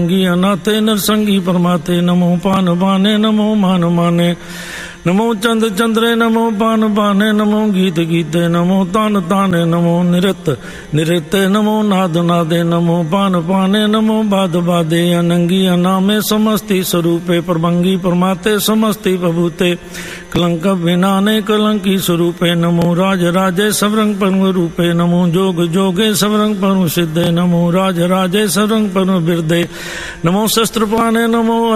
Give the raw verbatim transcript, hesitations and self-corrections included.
अनाथे नरसंगी परमाते नमो पान बाने नमो मान माने नमो चंद चंद्रे नमो पान बाने नमो गीत गीते नमो तान ताने नमो निरत निरते नमो नाद नादे नमो पान पाने नमो बाद बादे अनंगी अनामे समस्ति स्वरूपे प्रभंगी परमाते समस्ति प्रभुते कलंक विनाने कलंकी स्वरूपे नमो राज राजे सबरंग परम रूपे नमो जोग जोगे सबरंग परम सिद्धे नमो राज राजे सबरंग परम बिरदे नमो शस्त्र पाने नमो